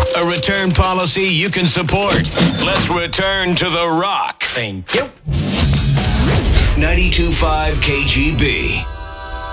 A return policy you can support. Let's return to the rock. Thank you. 92.5 KGB.